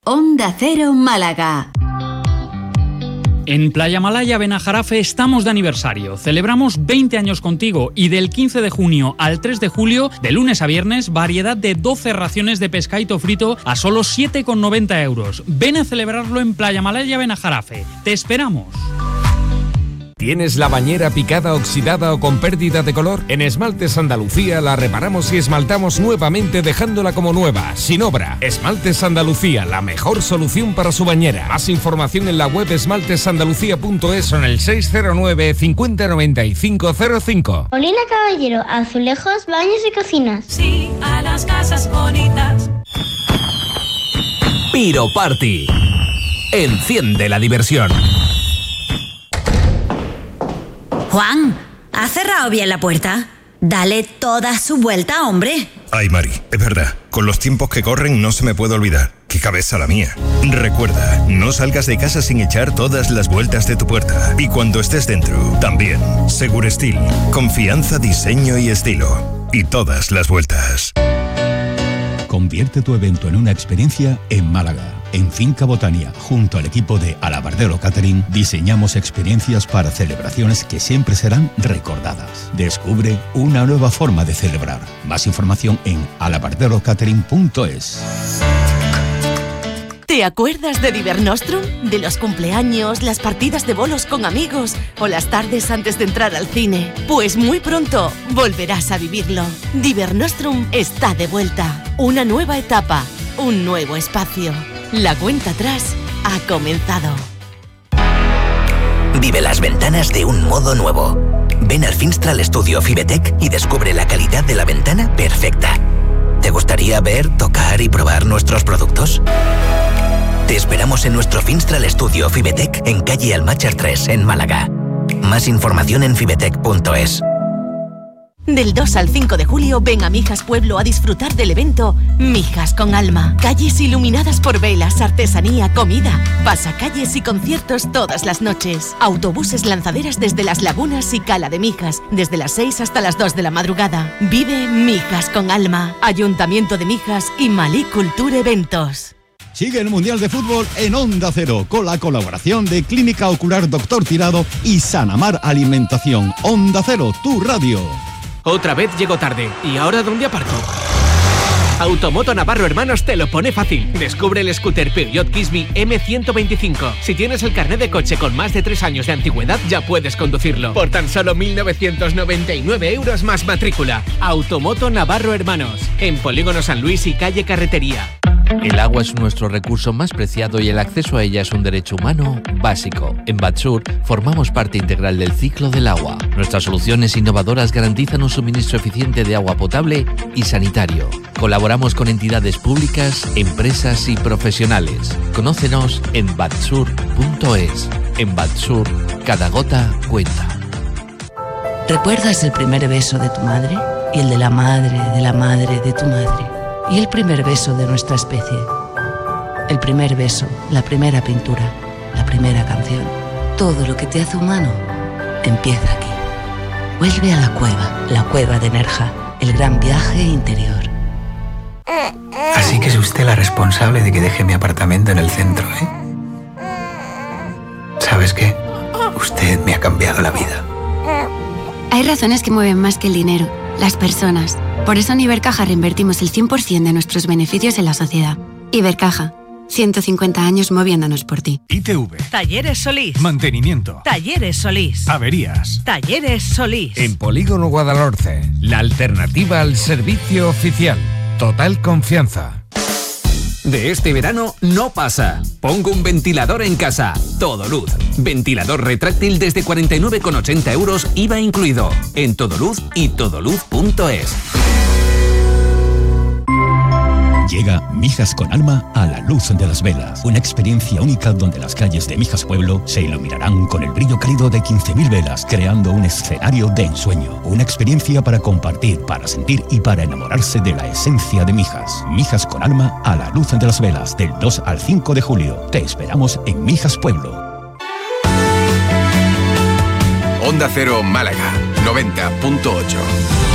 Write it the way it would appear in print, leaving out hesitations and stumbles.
Onda Cero Málaga. En Playa Malaya Benajarafe estamos de aniversario. Celebramos 20 años contigo y del 15 de junio al 3 de julio, de lunes a viernes, variedad de 12 raciones de pescadito frito a solo 7,90 euros. Ven a celebrarlo en Playa Malaya Benajarafe. ¡Te esperamos! ¿Tienes la bañera picada, oxidada o con pérdida de color? En Esmaltes Andalucía la reparamos y esmaltamos nuevamente dejándola como nueva, sin obra. Esmaltes Andalucía, la mejor solución para su bañera. Más información en la web esmaltesandalucía.es o en el 609 50 95 05. Molina Caballero, azulejos, baños y cocinas. Sí, a las casas bonitas. Piro Party. Enciende la diversión. Juan, ¿has cerrado bien la puerta? Dale toda su vuelta, hombre. Ay, Mari, es verdad. Con los tiempos que corren no se me puede olvidar. ¡Qué cabeza la mía! Recuerda, no salgas de casa sin echar todas las vueltas de tu puerta. Y cuando estés dentro, también. Segurestil. Confianza, diseño y estilo. Y todas las vueltas. Convierte tu evento en una experiencia en Málaga. En Finca Botania, junto al equipo de Alabardero Catering, diseñamos experiencias para celebraciones que siempre serán recordadas. Descubre una nueva forma de celebrar. Más información en alabarderocatering.es. ¿Te acuerdas de Divernostrum? De los cumpleaños, las partidas de bolos con amigos o las tardes antes de entrar al cine. Pues muy pronto volverás a vivirlo. Divernostrum está de vuelta. Una nueva etapa, un nuevo espacio. La cuenta atrás ha comenzado. Vive las ventanas de un modo nuevo. Ven al Finstral Studio Fibetec y descubre la calidad de la ventana perfecta. ¿Te gustaría ver, tocar y probar nuestros productos? Te esperamos en nuestro Finstral Studio Fibetec en calle Almácher 3, en Málaga. Más información en fibetec.es. Del 2 al 5 de julio ven a Mijas Pueblo a disfrutar del evento Mijas con Alma. Calles iluminadas por velas, artesanía, comida, pasacalles y conciertos todas las noches. Autobuses lanzaderas desde Las Lagunas y Cala de Mijas, desde las 6 hasta las 2 de la madrugada. Vive Mijas con Alma. Ayuntamiento de Mijas y Malí Culture Eventos. Sigue el Mundial de Fútbol en Onda Cero, con la colaboración de Clínica Ocular Doctor Tirado y Sanamar Alimentación. Onda Cero, tu radio. Otra vez llego tarde. ¿Y ahora dónde aparco? Automoto Navarro Hermanos te lo pone fácil. Descubre el scooter Peugeot Kismi M125. Si tienes el carnet de coche con más de 3 años de antigüedad, ya puedes conducirlo. Por tan solo 1.999 euros más matrícula. Automoto Navarro Hermanos. En Polígono San Luis y calle Carretería. El agua es nuestro recurso más preciado y el acceso a ella es un derecho humano básico. En Batsur formamos parte integral del ciclo del agua. Nuestras soluciones innovadoras garantizan un suministro eficiente de agua potable y sanitario. Colaboramos con entidades públicas, empresas y profesionales. Conócenos en batsur.es. En Batsur, cada gota cuenta. ¿Recuerdas el primer beso de tu madre? Y el de la madre de tu madre. Y el primer beso de nuestra especie. El primer beso, la primera pintura, la primera canción. Todo lo que te hace humano empieza aquí. Vuelve a la cueva de Nerja, el gran viaje interior. Así que es usted la responsable de que deje mi apartamento en el centro, ¿eh? ¿Sabes qué? Usted me ha cambiado la vida. Hay razones que mueven más que el dinero, las personas. Por eso en Ibercaja reinvertimos el 100% de nuestros beneficios en la sociedad. Ibercaja, 150 años moviéndonos por ti. ITV. Talleres Solís. Mantenimiento. Talleres Solís. Averías. Talleres Solís. En Polígono Guadalhorce, la alternativa al servicio oficial. Total confianza. De este verano no pasa. Pongo un ventilador en casa. Todoluz. Ventilador retráctil desde 49,80 euros, IVA incluido. En Todoluz y todoluz.es. Llega Mijas con Alma a la luz de las velas. Una experiencia única donde las calles de Mijas Pueblo se iluminarán con el brillo cálido de 15.000 velas, creando un escenario de ensueño. Una experiencia para compartir, para sentir y para enamorarse de la esencia de Mijas. Mijas con Alma a la luz de las velas, del 2 al 5 de julio. Te esperamos en Mijas Pueblo. Onda Cero Málaga, 90.8.